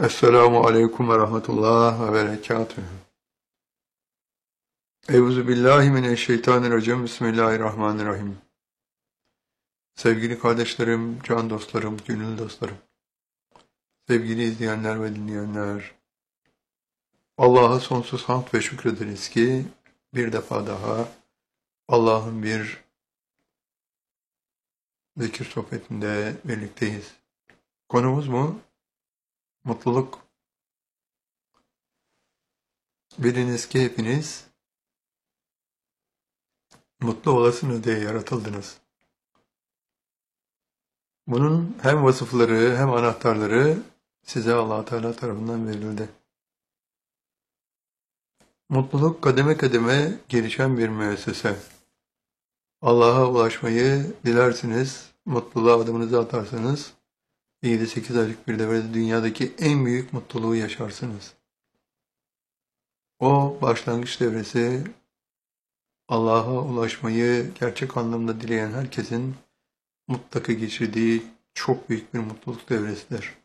Esselamu aleyküm ve rahmetullah ve berekatühü. Euzubillahimineşşeytanirracim. Bismillahirrahmanirrahim. Sevgili kardeşlerim, can dostlarım, gönül dostlarım, sevgili izleyenler ve dinleyenler, Allah'a sonsuz hamd ve şükrederiz ki bir defa daha Allah'ın bir zikir sohbetinde birlikteyiz. Konumuz mu? Mutluluk. Biliniz ki hepiniz mutlu olasınız diye yaratıldınız. Bunun hem vasıfları hem anahtarları size Allah Teala tarafından verildi. Mutluluk kademe kademe gelişen bir müessese. Allah'a ulaşmayı dilersiniz, mutluluğa adımınızı atarsanız 7-8 aylık bir devrede dünyadaki en büyük mutluluğu yaşarsınız. O başlangıç devresi Allah'a ulaşmayı gerçek anlamda dileyen herkesin mutlaka geçirdiği çok büyük bir mutluluk devresidir.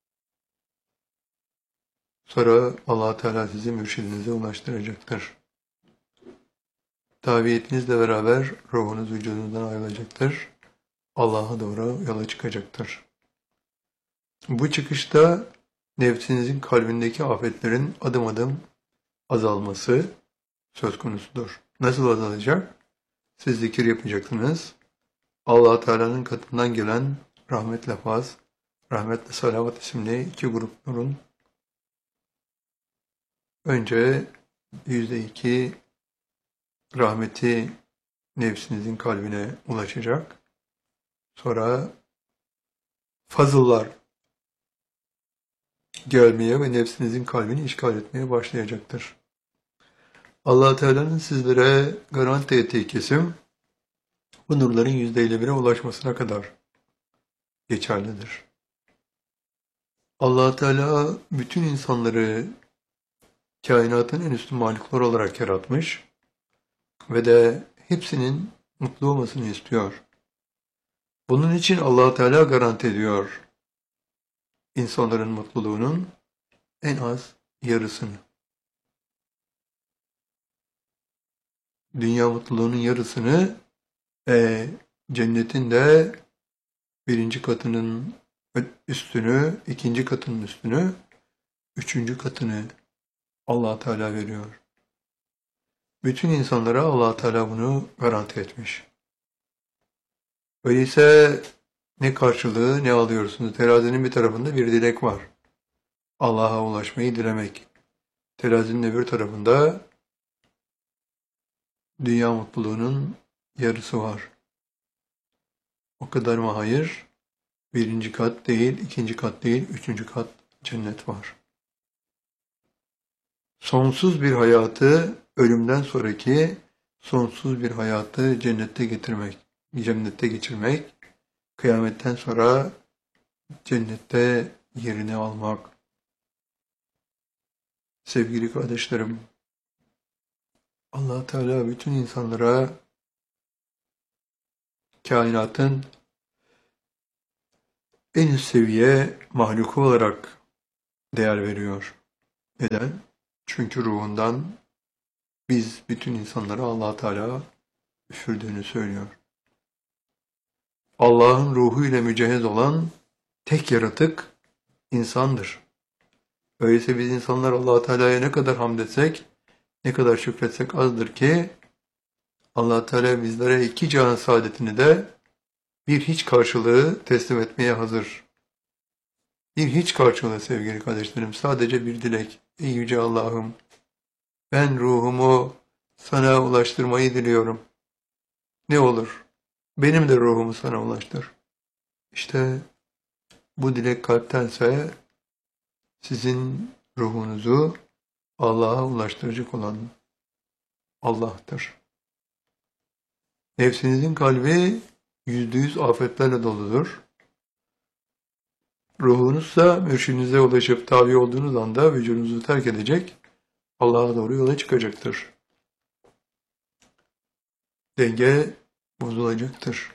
Sonra Allah Teala sizi mürşidinize ulaştıracaktır. Tabiiyetinizle beraber ruhunuz vücudunuzdan ayrılacaktır. Allah'a doğru yola çıkacaktır. Bu çıkışta nefsinizin kalbindeki afetlerin adım adım azalması söz konusudur. Nasıl azalacak? Siz zikir yapacaksınız. Allah Teala'nın katından gelen rahmetle faz, rahmetle salavat isimli iki grup nurun önce %2 rahmeti nefsinizin kalbine ulaşacak. Sonra fazıllar gelmeye ve nefsinizin kalbini işgal etmeye başlayacaktır. Allah Teala'nın sizlere garanti ettiği kesim bu nurların %51'e ulaşmasına kadar geçerlidir. Allah Teala bütün insanları kainatın en üstün mahluklar olarak yaratmış ve de hepsinin mutlu olmasını istiyor. Bunun için Allah Teala garanti ediyor insanların mutluluğunun en az yarısını. Dünya mutluluğunun yarısını cennetin de birinci katının üstünü, ikinci katının üstünü, üçüncü katını Allah Teala veriyor. Bütün insanlara Allah Teala bunu garanti etmiş. Öyleyse ne karşılığı ne alıyorsunuz? Terazinin bir tarafında bir dilek var. Allah'a ulaşmayı dilemek. Terazinin öbür tarafında dünya mutluluğunun yarısı var. O kadar mı? Hayır. Birinci kat değil, ikinci kat değil, üçüncü kat cennet var. Sonsuz bir hayatı, ölümden sonraki sonsuz bir hayatı cennette geçirmek, kıyametten sonra cennette yerini almak. Sevgili kardeşlerim, Allah Teala bütün insanlara kainatın en üst seviye mahluku olarak değer veriyor. Neden? Çünkü ruhundan biz bütün insanlara Allah Teala üfürdüğünü söylüyor. Allah'ın ruhu ile mücehhez olan tek yaratık insandır. Öyleyse biz insanlar Allah Teala'ya ne kadar hamd etsek, ne kadar şükretsek azdır ki Allah Teala bizlere iki cihan saadetini de bir hiç karşılığı teslim etmeye hazır. Bir hiç karşılığı sevgili kardeşlerim, sadece bir dilek. Ey Yüce Allah'ım, ben ruhumu sana ulaştırmayı diliyorum. Ne olur, benim de ruhumu sana ulaştır. İşte bu dilek kalptense sizin ruhunuzu Allah'a ulaştıracak olan Allah'tır. Nefsinizin kalbi %100 afetlerle doludur. Ruhunuzsa mürşidinize ulaşıp tabi olduğunuz anda vücudunuzu terk edecek, Allah'a doğru yola çıkacaktır. Denge bozulacaktır.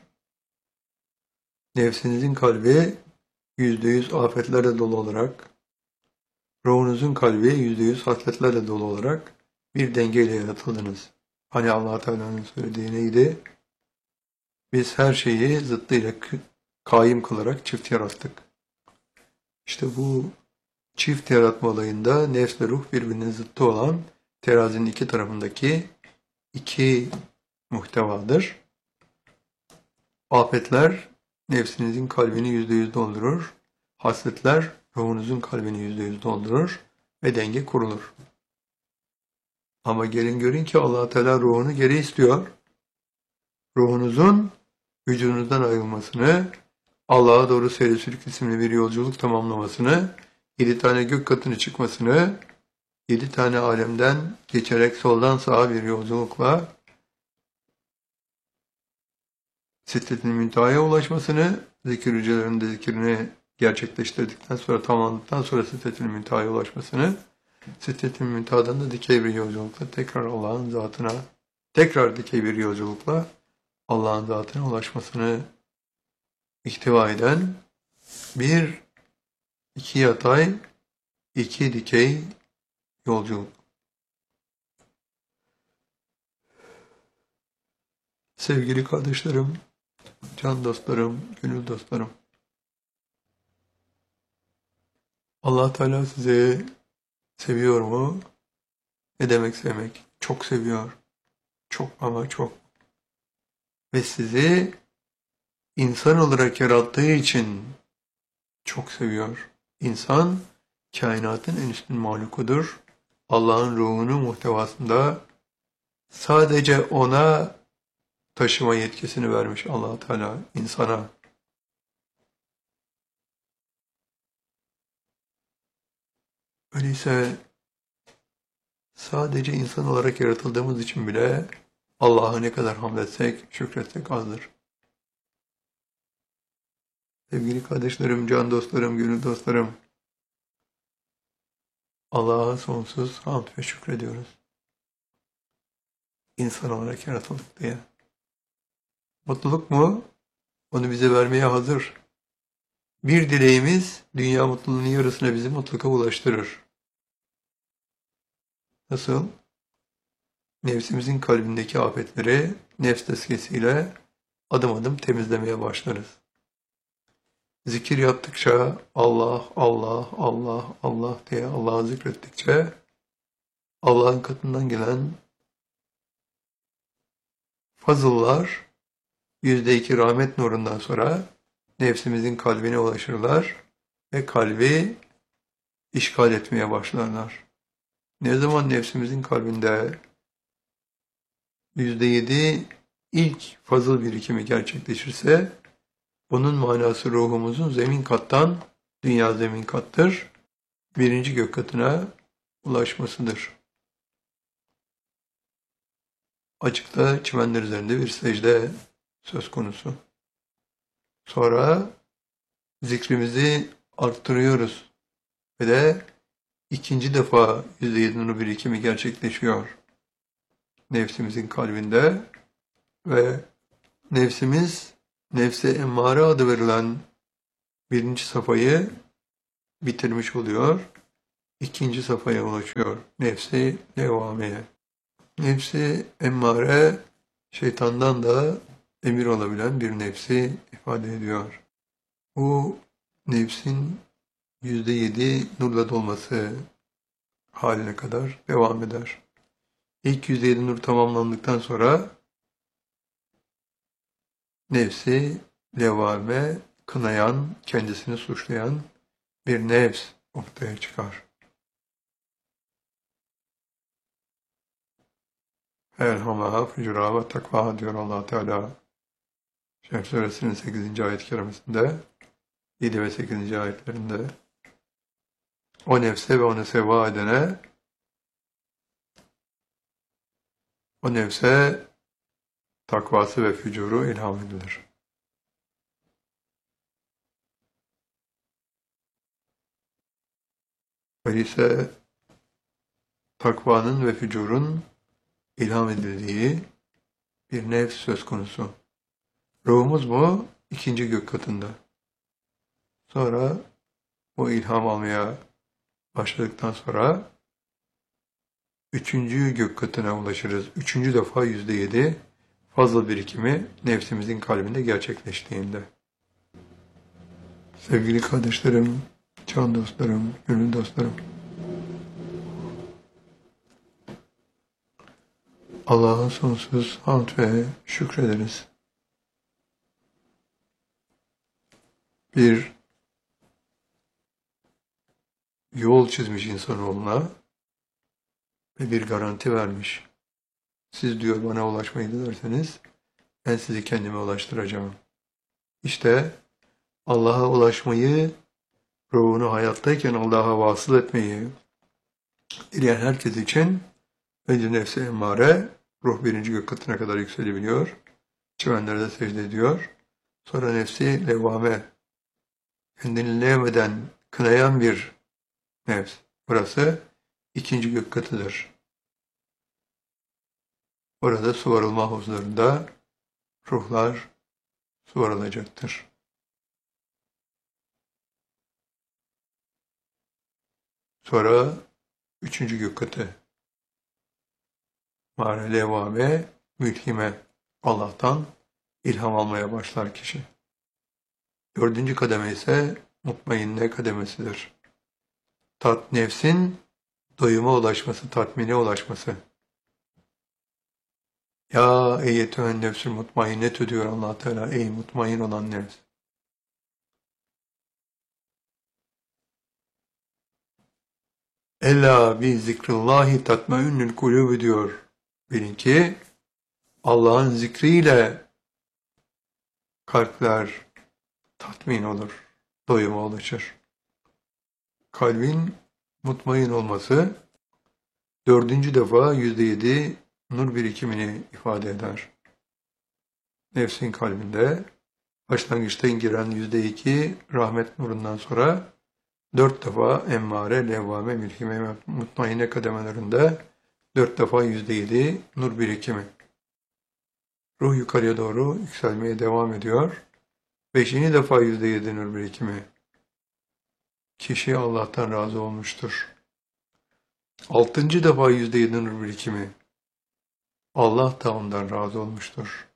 Nefsinizin kalbi %100 afetlerle dolu olarak Ruhunuzun kalbi %100 hasletlerle dolu olarak bir dengeyle yaratıldınız. Hani Allah Teala'nın söylediği neydi? Biz her şeyi zıttıyla kaim kılarak çift yarattık. İşte bu çift yaratma olayında nefs ve ruh birbirinin zıttı olan terazinin iki tarafındaki iki muhtevadır. Afetler nefsinizin kalbini %100 doldurur. Hasletler ruhunuzun kalbini %100 doldurur ve denge kurulur. Ama gelin görün ki Allah Teala ruhunu geri istiyor. Ruhunuzun vücudunuzdan ayrılmasını, Allah'a doğru seyresülük isimli bir yolculuk tamamlamasını, 7 tane gök katını çıkmasını, 7 tane alemden geçerek soldan sağa bir yolculukla Sidret-i Münteha'ya ulaşmasını, zikir hücrelerinde zikrini gerçekleştirdikten sonra, tamamladıktan sonra Sidret-i Münteha'ya ulaşmasını, Sidret-i Münteha'dan da dikey bir yolculukla tekrar Allah'ın zatına, tekrar dikey bir yolculukla Allah'ın zatına ulaşmasını ihtiva eden bir, iki yatay, iki dikey yolculuk. Sevgili kardeşlerim, can dostlarım, gönül dostlarım, Allah Teala sizi seviyor mu? Ne demek sevmek? Çok seviyor. Çok ama çok. Ve sizi insan olarak yarattığı için çok seviyor. İnsan, kainatın en üstün mahlukudur. Allah'ın ruhunu muhtevasında sadece ona taşıma yetkisini vermiş Allah Teala insana. Öyleyse sadece insan olarak yaratıldığımız için bile Allah'a ne kadar hamd etsek, şükretsek azdır. Sevgili kardeşlerim, can dostlarım, gönül dostlarım, Allah'a sonsuz hamd ve şükrediyoruz. İnsan olarak yaratıldık diye. Mutluluk mu? Onu bize vermeye hazır. Bir dileğimiz dünya mutluluğunun yarısına bizi mutluluğa ulaştırır. Nasıl? Nefsimizin kalbindeki afetleri nefs tezkiyesiyle adım adım temizlemeye başlarız. Zikir yaptıkça Allah, Allah, Allah, Allah diye Allah'ı zikrettikçe Allah'ın katından gelen fazıllar %2 rahmet nurundan sonra nefsimizin kalbine ulaşırlar ve kalbi işgal etmeye başlarlar. Ne zaman nefsimizin kalbinde %7 ilk fazıl birikimi gerçekleşirse bunun manası ruhumuzun zemin kattan, dünya zemin kattır, birinci gök katına ulaşmasıdır. Açıkta çimenler üzerinde bir secde söz konusu. Sonra zikrimizi arttırıyoruz ve de ikinci defa %7 nur birikimi gerçekleşiyor nefsimizin kalbinde ve nefsimiz nefse emmare adı verilen birinci safhayı bitirmiş oluyor. İkinci safhaya ulaşıyor. Nefsi levvameye. Nefsi emmare şeytandan da emir alabilen bir nefsi ifade ediyor. Bu nefsin %7 nurla dolması haline kadar devam eder. İlk %7 nur tamamlandıktan sonra nefsi levvame, kınayan, kendisini suçlayan bir nefs ortaya çıkar. Elhamaha fücura ve takva diyor Allah Teala. Şerh suresinin 8. ayet-i kerimesinde, 7 ve 8. ayetlerinde o nefse ve onu seva edene, o nefse takvası ve fücuru ilham edilir. Öyleyse takvanın ve fücurun ilham edildiği bir nefs söz konusu. Ruhumuz bu ikinci gök katında. Sonra bu ilham almaya başladıktan sonra üçüncü gök katına ulaşırız. Üçüncü defa %7 fazla birikimi nefsimizin kalbinde gerçekleştiğinde. Sevgili kardeşlerim, can dostlarım, gönül dostlarım, Allah'a sonsuz hamd ve şükrederiz. Bir yol çizmiş insanoğluna ve bir garanti vermiş. Siz diyor bana ulaşmayı dilerseniz ben sizi kendime ulaştıracağım. İşte Allah'a ulaşmayı, ruhunu hayattayken Allah'a vasıl etmeyi dileyen herkes için önce nefsi emmare, ruh birinci gök katına kadar yükselebiliyor. Çimenlerde secde ediyor. Sonra nefsi levvame, kendini levmeden kınayan bir nefs. Burası ikinci gök katıdır. Orada su varılma havuzlarında ruhlar su varılacaktır. Sonra üçüncü gök katı. Mâre levvame, mülhime. Allah'tan ilham almaya başlar kişi. Dördüncü kademe ise mutmainne kademesidir. Nefsin doyuma ulaşması, tatmine ulaşması. Ya eyyetühen nefsül mutmainnetü diyor Allah Teala. Ey mutmain olan nefs. Ella bi zikrillahi tatmainnül kulûbü diyor. Bilin ki Allah'ın zikriyle kalpler tatmin olur, doyuma ulaşır. Kalbin mutmain olması dördüncü defa %7 nur birikimini ifade eder. Nefsin kalbinde başlangıçta giren %2 rahmet nurundan sonra 4 defa emmare, levvame, mülhime ve mutmainne kademelerinde 4 defa %7 nur birikimi. Ruh yukarıya doğru yükselmeye devam ediyor. 5. defa %7 nur birikimi. Kişi Allah'tan razı olmuştur. 6. defa %7 nur birikimi. Allah da ondan razı olmuştur.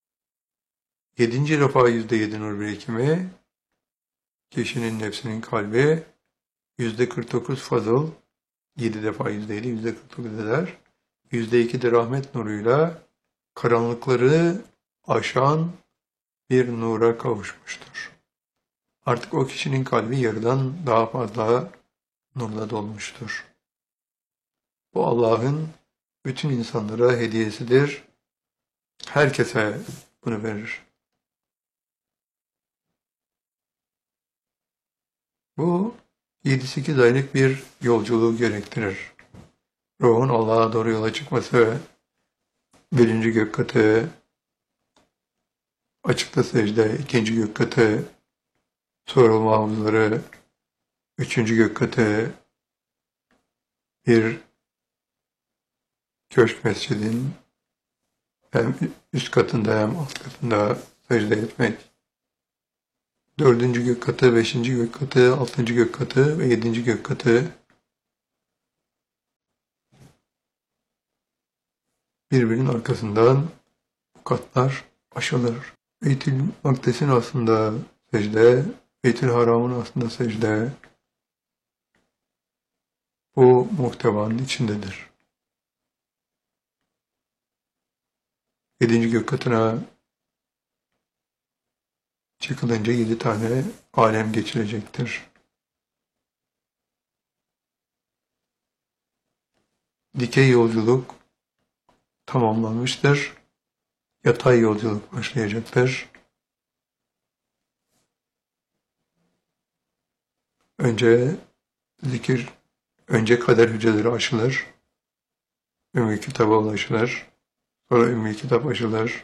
7. defa %7 nur birikimi. Kişinin nefsinin kalbi %49 fazıl, 7 defa %7, %49 eder. %2 de rahmet nuruyla karanlıkları aşan bir nura kavuşmuştur. Artık o kişinin kalbi yarıdan daha fazla nurla dolmuştur. Bu Allah'ın bütün insanlara hediyesidir. Herkese bunu verir. Bu 7-8 aylık bir yolculuğu gerektirir. Ruhun Allah'a doğru yola çıkması, birinci gök katı, açıkta secde, ikinci gök katı, sorulma havuzları, üçüncü gök katı, bir köşk mescidin hem üst katında hem alt katında secde etmek, dördüncü gök katı, beşinci gök katı, altıncı gök katı ve yedinci gök katı birbirinin arkasından bu katlar aşılır. Beytül Makdes'in aslında secde, Beytül Haram'ın aslında secde, bu muhtevanın içindedir. Yedinci gök katına çıkılınca 7 tane alem geçilecektir. Dikey yolculuk tamamlanmıştır. Yatay yolculuk başlayacaktır. Önce zikir, önce kader hücreleri aşılır. Ümmü kitaba ulaşılır. Sonra Ümmü kitap aşılır.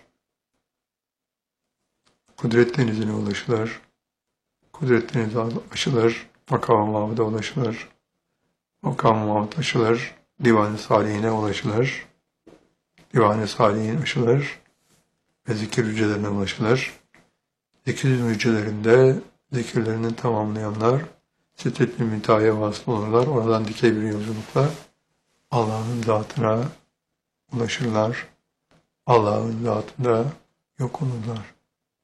Kudret denizine ulaşılır. Kudret denizi aşılır. Makam-ı Mahmud'a ulaşılır. Makam-ı Mahmud aşılır. Divan-ı Salihine ulaşılır. Divan-ı Salihin aşılır. Ve zikir hücrelerine ulaşılır. Zikir hücrelerinde zikirlerini tamamlayanlar Sidret-i Münteha'ya vasıl olurlar. Oradan dikey bir yolculukla Allah'ın zatına ulaşırlar. Allah'ın zatında yok olurlar.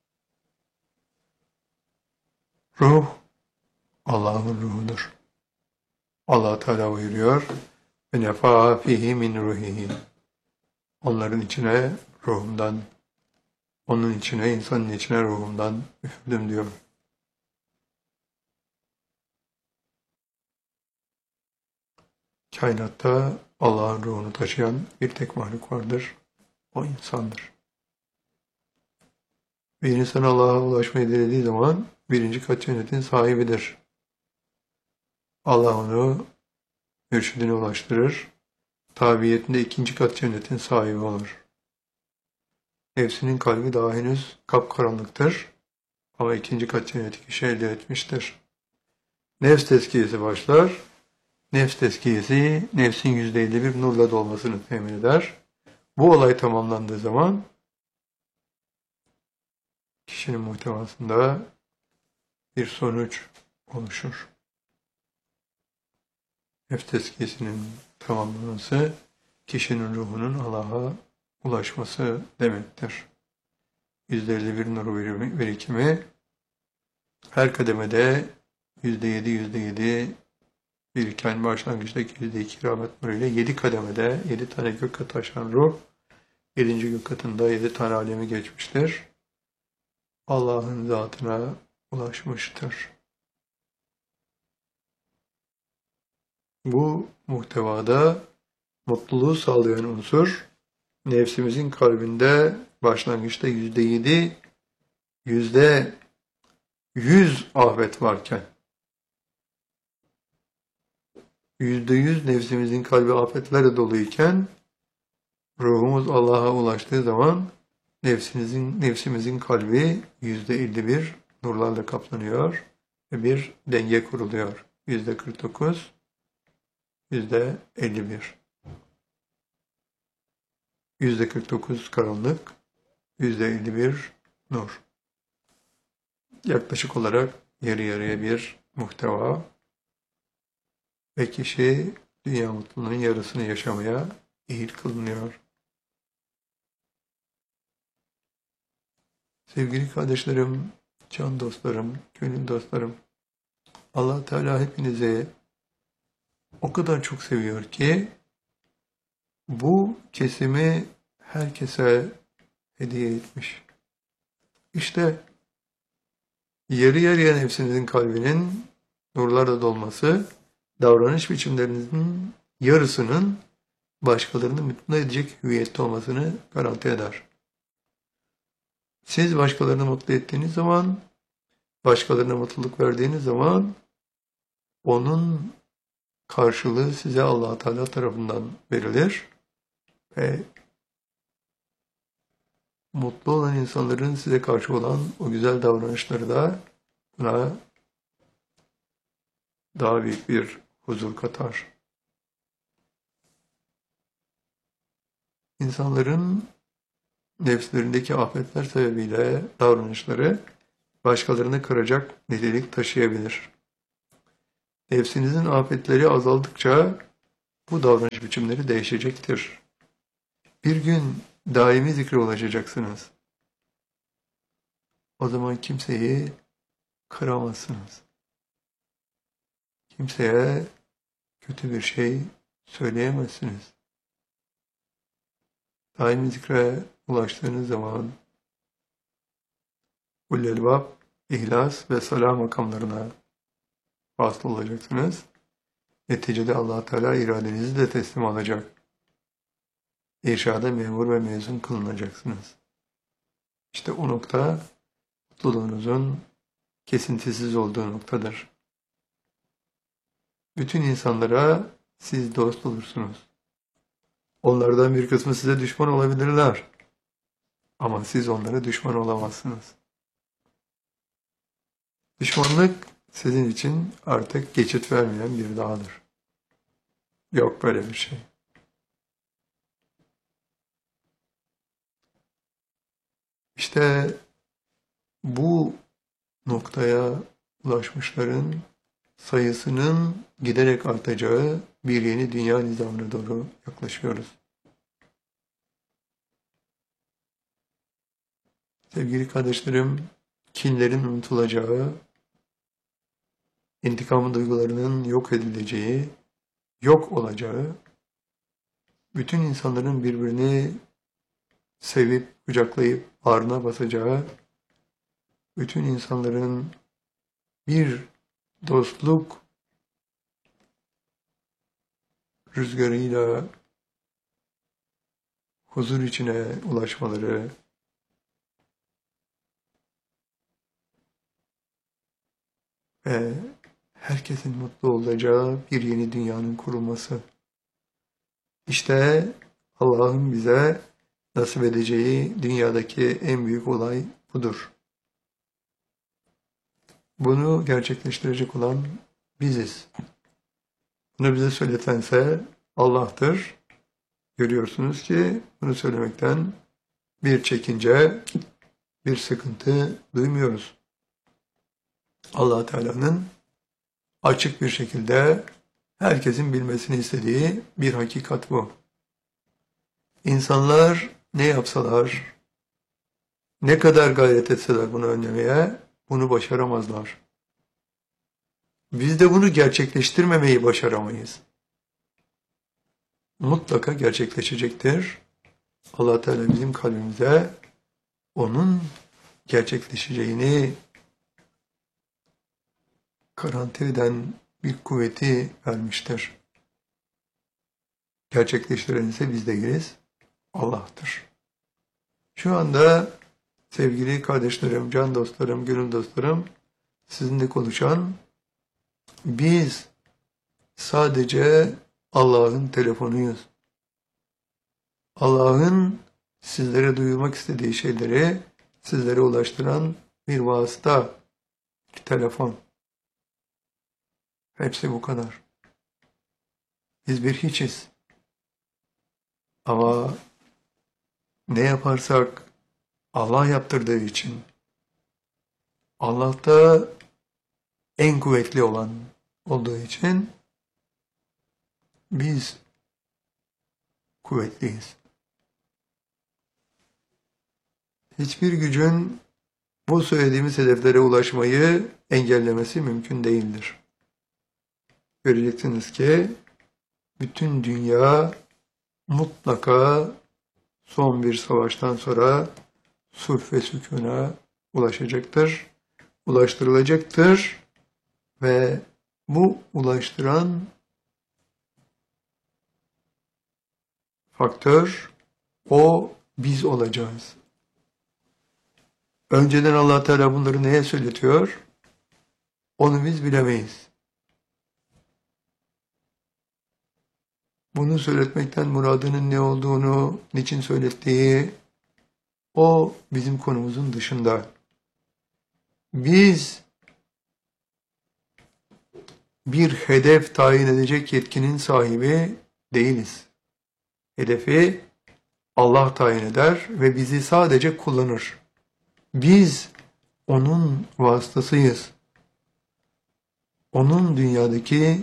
Ruh, Allah'ın ruhudur. Allah Teala buyuruyor, ve nefâ fihi min ruhihi. Onların içine ruhumdan, onun içine, insanın içine ruhumdan üfürdüm diyor. Kainatta Allah'ın ruhunu taşıyan bir tek mahluk vardır. O insandır. Bir insan Allah'a ulaşmayı dilediği zaman birinci kat cennetin sahibidir. Allah onu mürşidine ulaştırır. Tabiyetinde ikinci kat cennetin sahibi olur. Nefsinin kalbi daha henüz kapkaranlıktır. Ama ikinci kat cenneti kişi elde etmiştir. Nefs tezkiyesi başlar. Nefs tezkiyesi nefsin %51 nurla dolmasını temin eder. Bu olay tamamlandığı zaman kişinin muhtevasında bir sonuç oluşur. Nefs tezkiyesinin tamamlanması kişinin ruhunun Allah'a ulaşması demektir. %51 nur birikimi her kademede %7 biriken başlangıçtaki %2 rahmet nuruyla 7 kademede 7 tane gök katı taşan ruh 7. gök katında 7 tane alemi geçmiştir. Allah'ın zatına ulaşmıştır. Bu muhtevada mutluluğu sağlayan unsur nefsimizin kalbinde başlangıçta %7, %100 afet varken %100 nefsimizin kalbi afetlerle doluyken ruhumuz Allah'a ulaştığı zaman nefsimizin kalbi %51 nurlarla kaplanıyor ve bir denge kuruluyor. %49, %51. %49 karanlık, %51 nur. Yaklaşık olarak yarı yarıya bir muhteva ve kişi dünya mutluluğunun yarısını yaşamaya ehil kılınıyor. Sevgili kardeşlerim, can dostlarım, gönül dostlarım, Allah Teala hepinizi o kadar çok seviyor ki bu kesimi herkese hediye etmiş. İşte yarı yarıya nefsinizin kalbinin nurlarla dolması, davranış biçimlerinizin yarısının başkalarını mutlu edecek hüviyette olmasını garanti eder. Siz başkalarını mutlu ettiğiniz zaman, başkalarına mutluluk verdiğiniz zaman onun karşılığı size Allah Teala tarafından verilir ve mutlu olan insanların size karşı olan o güzel davranışları da buna daha büyük bir huzur katar. İnsanların nefslerindeki afetler sebebiyle davranışları başkalarını kıracak nitelik taşıyabilir. Nefsinizin afetleri azaldıkça bu davranış biçimleri değişecektir. Bir gün daimi zikre ulaşacaksınız. O zaman kimseyi kıramazsınız. Kimseye kötü bir şey söyleyemezsiniz. Daimi zikre ulaştığınız zaman Ulul-Elbab, İhlas ve Salah makamlarına vasıl olacaksınız. Neticede Allah Teala iradenizi de teslim alacak. İrşada memur ve mezun kılınacaksınız. İşte o nokta mutluluğunuzun kesintisiz olduğu noktadır. Bütün insanlara siz dost olursunuz. Onlardan bir kısmı size düşman olabilirler. Ama siz onlara düşman olamazsınız. Düşmanlık sizin için artık geçit vermeyen bir dağdır. Yok böyle bir şey. İşte bu noktaya ulaşmışların sayısının giderek artacağı bir yeni dünya nizamına doğru yaklaşıyoruz. Sevgili kardeşlerim, kinlerin unutulacağı, intikam duygularının yok edileceği, yok olacağı, bütün insanların birbirini sevip, kucaklayıp, bağrına basacağı, bütün insanların bir dostluk rüzgarıyla huzur içine ulaşmaları ve herkesin mutlu olacağı bir yeni dünyanın kurulması. İşte Allah'ın bize nasip edeceği dünyadaki en büyük olay budur. Bunu gerçekleştirecek olan biziz. Bunu bize söyletense Allah'tır. Görüyorsunuz ki bunu söylemekten bir çekince, bir sıkıntı duymuyoruz. Allah Teala'nın açık bir şekilde herkesin bilmesini istediği bir hakikat bu. İnsanlar ne yapsalar, ne kadar gayret etseler bunu önlemeye, bunu başaramazlar. Biz de bunu gerçekleştirmemeyi başaramayız. Mutlaka gerçekleşecektir. Allah Teala bizim kalbimize onun gerçekleşeceğini garanti eden bir kuvveti vermiştir. Gerçekleştiren ise biz değiliz, Allah'tır. Şu anda sevgili kardeşlerim, can dostlarım, gönül dostlarım, sizinle konuşan biz sadece Allah'ın telefonuyuz. Allah'ın sizlere duyurmak istediği şeyleri sizlere ulaştıran bir vasıta, bir telefon. Hepsi bu kadar. Biz bir hiçiz. Ama ne yaparsak Allah yaptırdığı için, Allah'ta en kuvvetli olan olduğu için biz kuvvetliyiz. Hiçbir gücün bu söylediğimiz hedeflere ulaşmayı engellemesi mümkün değildir. Göreceksiniz ki bütün dünya mutlaka son bir savaştan sonra sulh ve sükûna ulaşacaktır, ulaştırılacaktır ve bu ulaştıran faktör o biz olacağız. Önceden Allah Teala bunları neye söyletiyor? Onu biz bilemeyiz. Bunu söyletmekten muradının ne olduğunu, niçin söylettiği, o bizim konumuzun dışında. Biz bir hedef tayin edecek yetkinin sahibi değiliz. Hedefi Allah tayin eder ve bizi sadece kullanır. Biz onun vasıtasıyız. Onun dünyadaki,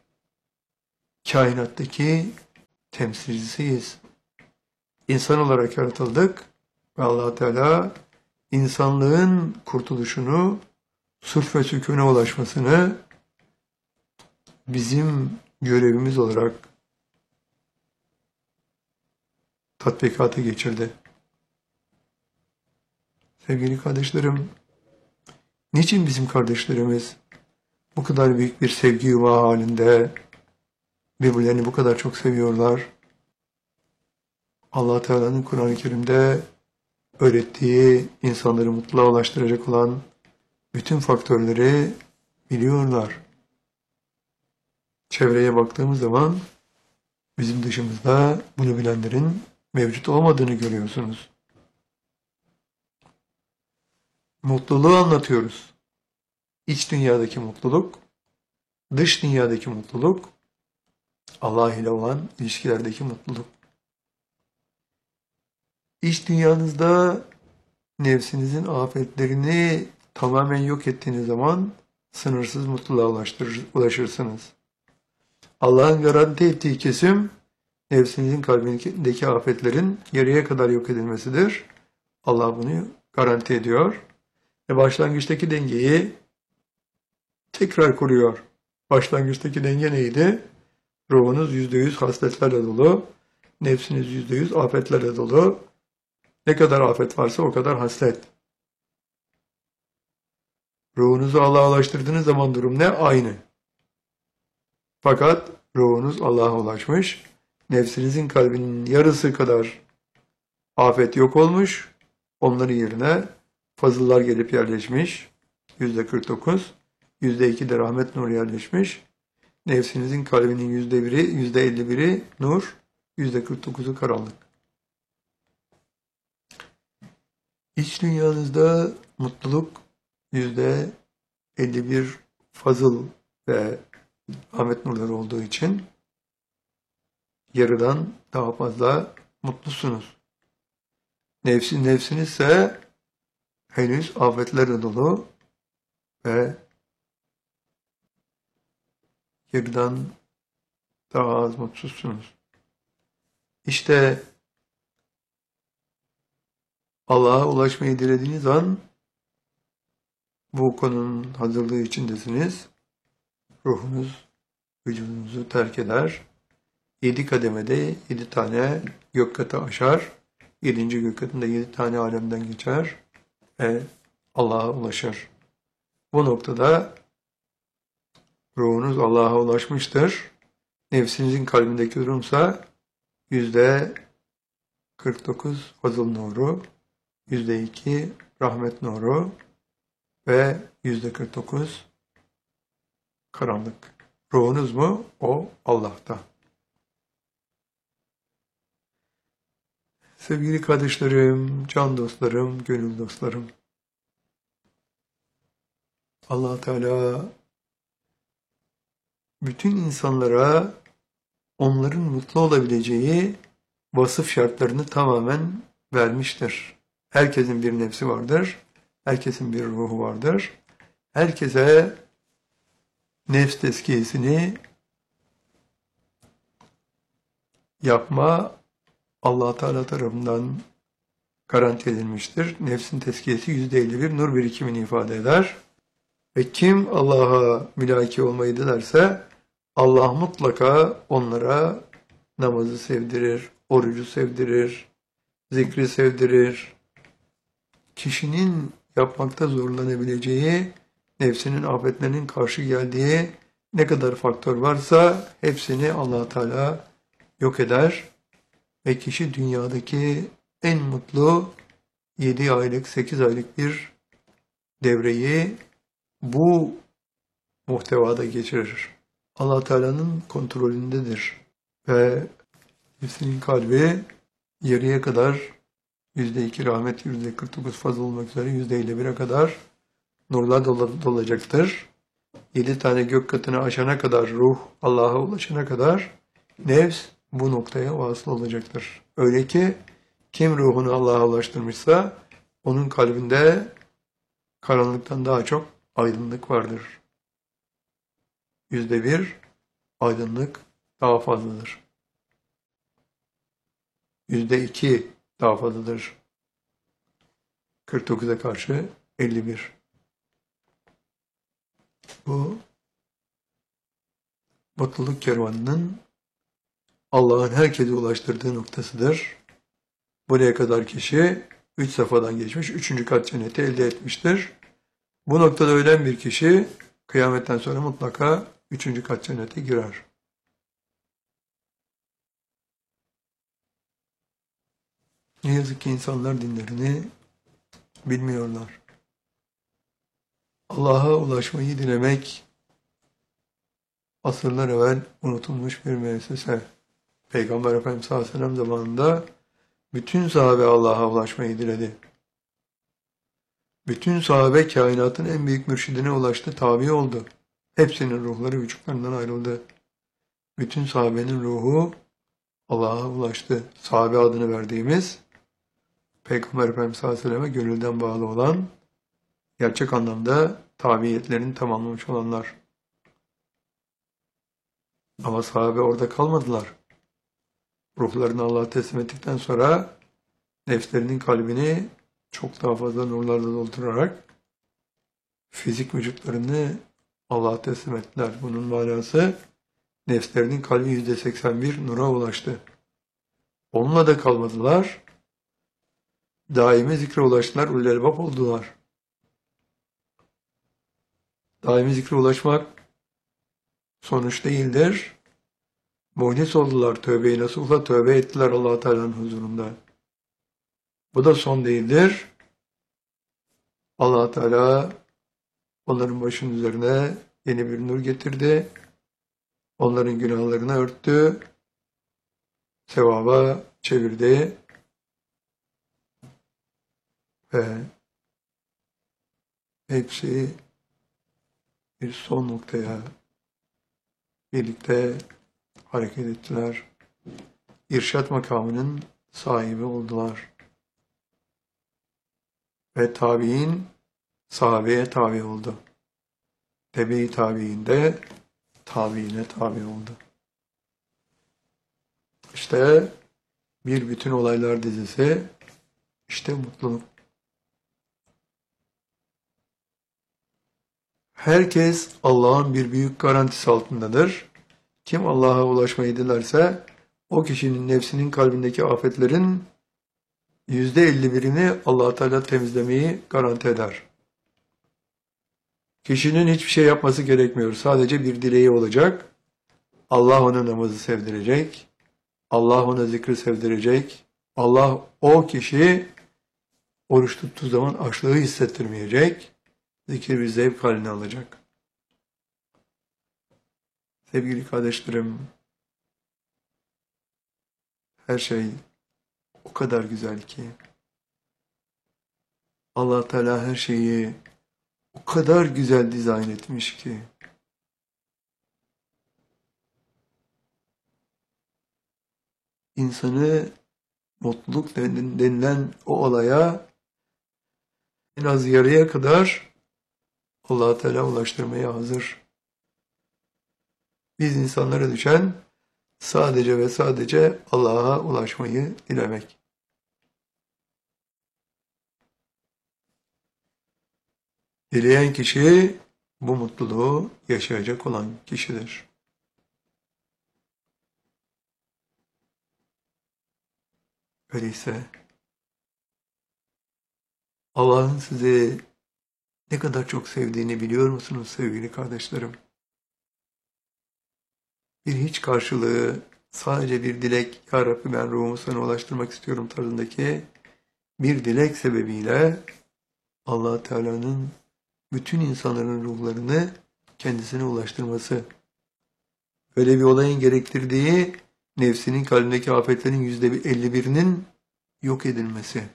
kainattaki temsilcisiyiz. İnsan olarak yaratıldık ve Allah Teala insanlığın kurtuluşunu, sulh ve sükûne ulaşmasını bizim görevimiz olarak tatbikata geçirdi. Sevgili kardeşlerim, niçin bizim kardeşlerimiz bu kadar büyük bir sevgi yuvağı halinde birbirlerini bu kadar çok seviyorlar? Allah Teala'nın Kur'an-ı Kerim'de öğrettiği, insanları mutluluğa ulaştıracak olan bütün faktörleri biliyorlar. Çevreye baktığımız zaman bizim dışımızda bunu bilenlerin mevcut olmadığını görüyorsunuz. Mutluluğu anlatıyoruz. İç dünyadaki mutluluk, dış dünyadaki mutluluk, Allah ile olan ilişkilerdeki mutluluk. İç dünyanızda nefsinizin afetlerini tamamen yok ettiğiniz zaman sınırsız mutluluğa ulaşırsınız. Allah'ın garanti ettiği kesim, nefsinizin kalbindeki afetlerin yarıya kadar yok edilmesidir. Allah bunu garanti ediyor. Ve başlangıçtaki dengeyi tekrar kuruyor. Başlangıçtaki denge neydi? Ruhunuz %100 hasletlerle dolu, nefsiniz %100 afetlerle dolu. Ne kadar afet varsa o kadar haslet. Ruhunuzu Allah'a ulaştırdığınız zaman durum ne? Aynı. Fakat ruhunuz Allah'a ulaşmış, nefsinizin kalbinin yarısı kadar afet yok olmuş, onların yerine fazıllar gelip yerleşmiş, %49, %2 de rahmet nuru yerleşmiş, nefsinizin kalbinin %1'i, %51'i nur, %49'u karanlık. İç dünyanızda mutluluk %51 fazıl ve rahmet nurları olduğu için yarıdan daha fazla mutlusunuz. Nefsiniz ise henüz afetlerle dolu ve yarıdan daha az mutsuzsunuz. İşte Allah'a ulaşmayı dilediğiniz an bu konunun hazırlığı içindesiniz. Ruhunuz vücudunuzu terk eder. 7 kademede 7 tane gök katı aşar. 7. gök katında 7 tane alemden geçer ve Allah'a ulaşır. Bu noktada ruhunuz Allah'a ulaşmıştır. Nefsinizin kalbindeki durumsa %49 fazıl nuru, %2 rahmet nuru ve %49 karanlık. Ruhunuz mu? O Allah'ta. Sevgili kardeşlerim, can dostlarım, gönül dostlarım. Allah Teala bütün insanlara onların mutlu olabileceği vasıf şartlarını tamamen vermiştir. Herkesin bir nefsi vardır. Herkesin bir ruhu vardır. Herkese nefs tezkiyesini yapma Allah Teala tarafından garanti edilmiştir. Nefsin tezkiyesi %51 nur birikimini ifade eder. Ve kim Allah'a mülaki olmayı dilerse Allah mutlaka onlara namazı sevdirir, orucu sevdirir, zikri sevdirir. Kişinin yapmakta zorlanabileceği, nefsinin afetlerinin karşı geldiği ne kadar faktör varsa hepsini Allah Teala yok eder ve kişi dünyadaki en mutlu 7 aylık, 8 aylık bir devreyi bu muhtevada geçirir. Allah Teala'nın kontrolündedir ve nefsinin kalbi yarıya kadar %2 rahmet, %49 fazla olmak üzere %51'e kadar nurla dolacaktır. 7 tane gök katını aşana kadar ruh Allah'a ulaşana kadar nefs bu noktaya vasıl olacaktır. Öyle ki kim ruhunu Allah'a ulaştırmışsa onun kalbinde karanlıktan daha çok aydınlık vardır. %1 aydınlık daha fazladır. %2 daha fazladır. 49'a karşı 51. Bu mutluluk kervanının Allah'ın herkese ulaştırdığı noktasıdır. Buraya kadar kişi 3 safhadan geçmiş, 3. kat cenneti elde etmiştir. Bu noktada ölen bir kişi kıyametten sonra mutlaka 3. kat cennete girer. Ne yazık ki insanlar dinlerini bilmiyorlar. Allah'a ulaşmayı dilemek asırlar evvel unutulmuş bir müessese. Peygamber Efendimiz sallallahu aleyhi ve sellem zamanında bütün sahabe Allah'a ulaşmayı diledi. Bütün sahabe kainatın en büyük mürşidine ulaştı, tabi oldu. Hepsinin ruhları vücutlarından ayrıldı. Bütün sahabenin ruhu Allah'a ulaştı. Sahabe adını verdiğimiz Peygamber Efendimiz sallallahu aleyhi ve selleme gönülden bağlı olan, gerçek anlamda tabiyetlerini tamamlamış olanlar. Ama sahabe orada kalmadılar. Ruhlarını Allah'a teslim ettikten sonra nefslerinin kalbini çok daha fazla nurlarla doldurarak fizik vücutlarını Allah'a teslim ettiler. Bunun manası nefslerinin kalbi %81 nura ulaştı. Onunla da kalmadılar. Daimi zikre ulaştılar, ulul elbab oldular. Daimi zikre ulaşmak sonuç değildir. Muhlis oldular, tövbe-i nasuhla tövbe ettiler Allah Teala'nın huzurunda. Bu da son değildir. Allah Teala onların başının üzerine yeni bir nur getirdi. Onların günahlarını örttü. Sevaba çevirdi. Ve hepsi bir son noktaya birlikte hareket ettiler. İrşad makamının sahibi oldular. Ve tabi'in sahabeye tabi oldu. Tebe-i tabi'in de tabi'ine tabi oldu. İşte bir bütün olaylar dizisi, işte mutluluk. Herkes Allah'ın bir büyük garantisi altındadır. Kim Allah'a ulaşmayı dilerse, o kişinin nefsinin kalbindeki afetlerin %51'ini Allah Teala temizlemeyi garanti eder. Kişinin hiçbir şey yapması gerekmiyor. Sadece bir dileği olacak. Allah ona namazı sevdirecek. Allah ona zikri sevdirecek. Allah o kişi oruç tuttuğu zaman açlığı hissettirmeyecek. Zikir bir zevk haline alacak. Sevgili kardeşlerim, her şey o kadar güzel ki. Allah Teala her şeyi o kadar güzel dizayn etmiş ki. İnsanı mutluluk denilen o olaya en az yarıya kadar Allah Teala ulaştırmaya hazır. Biz insanlara düşen sadece ve sadece Allah'a ulaşmayı dilemek. Dileyen kişi bu mutluluğu yaşayacak olan kişidir. Öyleyse Allah'ın sizi ne kadar çok sevdiğini biliyor musunuz sevgili kardeşlerim? Bir hiç karşılığı, sadece bir dilek, Ya Rabbi ben ruhumu sana ulaştırmak istiyorum tarzındaki bir dilek sebebiyle Allah Teala'nın bütün insanların ruhlarını kendisine ulaştırması. Böyle bir olayın gerektirdiği nefsinin kalbindeki afetlerin %51'inin yok edilmesi.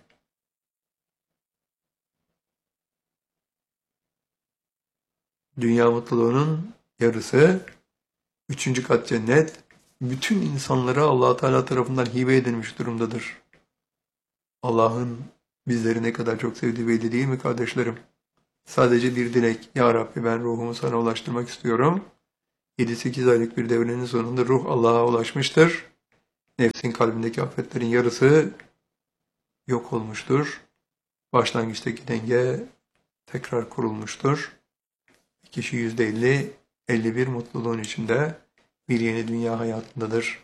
Dünya mutluluğunun yarısı, 3. kat cennet, bütün insanlara Allah Teala tarafından hibe edilmiş durumdadır. Allah'ın bizleri ne kadar çok sevdiği belli değil mi kardeşlerim? Sadece bir dilek, Ya Rabbi ben ruhumu sana ulaştırmak istiyorum. 7-8 aylık bir devrenin sonunda ruh Allah'a ulaşmıştır. Nefsin kalbindeki afetlerin yarısı yok olmuştur. Başlangıçtaki denge tekrar kurulmuştur. Kişi %50, 51 mutluluğun içinde bir yeni dünya hayatındadır.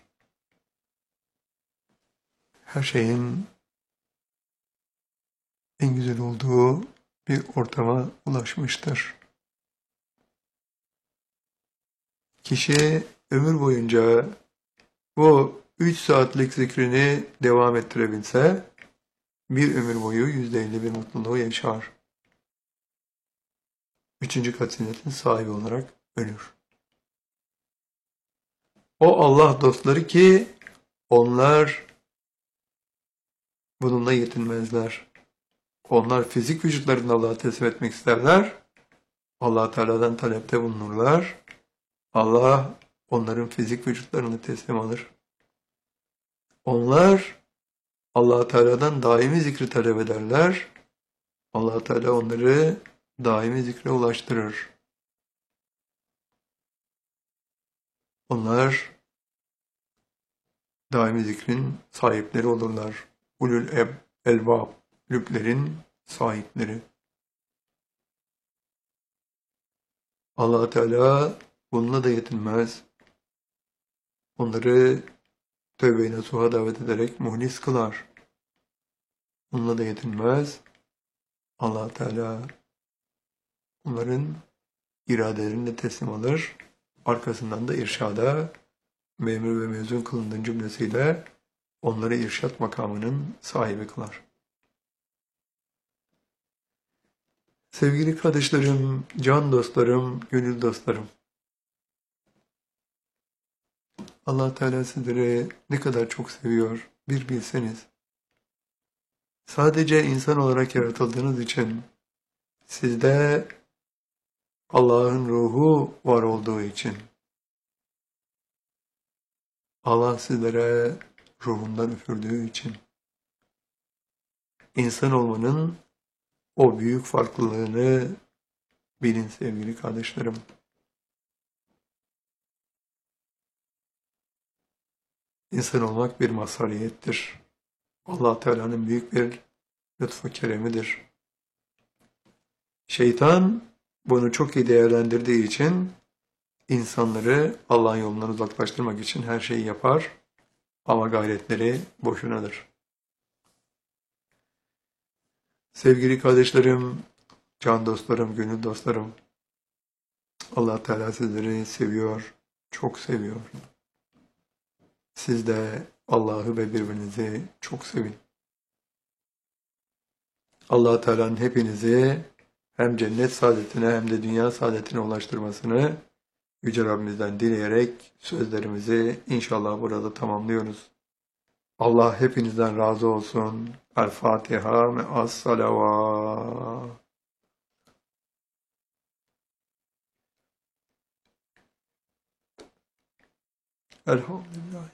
Her şeyin en güzel olduğu bir ortama ulaşmıştır. Kişi ömür boyunca bu 3 saatlik zikrini devam ettirebilse bir ömür boyu %51 mutluluğu yaşar. 3. kat cennetin sahibi olarak ölür. O Allah dostları ki onlar bununla yetinmezler. Onlar fizik vücutlarını Allah'a teslim etmek isterler. Allah Teala'dan talepte bulunurlar. Allah onların fizik vücutlarını teslim alır. Onlar Allah Teala'dan daimi zikri talep ederler. Allah Teala onları daimi zikre ulaştırır. Onlar daimi zikrin sahipleri olurlar. Ulul elbab, lüblerin sahipleri. Allah Teala bununla da yetinmez. Onları tövbe-i nasuha davet ederek muhlis kılar. Bununla da yetinmez. Allah Teala onların iradelerine teslim alır. Arkasından da irşada memur ve mezun kılındığın cümlesiyle onları irşat makamının sahibi kılar. Sevgili kardeşlerim, can dostlarım, gönül dostlarım. Allah Teala sizleri ne kadar çok seviyor bir bilseniz. Sadece insan olarak yaratıldığınız için, sizde Allah'ın ruhu var olduğu için, Allah sizlere ruhundan üfürdüğü için, insan olmanın o büyük farklılığını bilin sevgili kardeşlerim. İnsan olmak bir mazhariyettir. Allah Teala'nın büyük bir lütfu keremidir. Şeytan bunu çok iyi değerlendirdiği için insanları Allah'ın yolundan uzaklaştırmak için her şeyi yapar ama gayretleri boşunadır. Sevgili kardeşlerim, can dostlarım, gönül dostlarım, Allah Teala sizleri seviyor, çok seviyor. Siz de Allah'ı ve birbirinizi çok sevin. Allah Teala'nın hepinizi hem cennet saadetine hem de dünya saadetine ulaştırmasını Yüce Rabbimizden dileyerek sözlerimizi inşallah burada tamamlıyoruz. Allah hepinizden razı olsun. El Fatiha ve as-salavat. Elhamdülillah.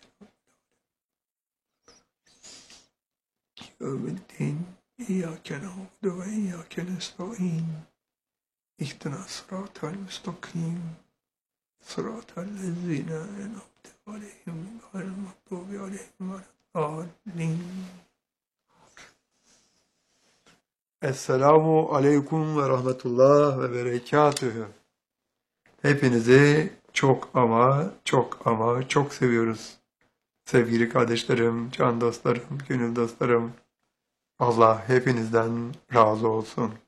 Yevmiddin. İyyâke na'budu ve iyyâke nesta'in. İhdina sıratal müstakim. Sıratal lezîne en'amte aleyhim gayril mağdûbi aleyhim veleddâllîn. Esselamu aleyküm ve rahmetullah ve berekatühü. Hepinizi çok ama çok seviyoruz. Sevgili kardeşlerim, can dostlarım, gönül dostlarım. Allah hepinizden razı olsun.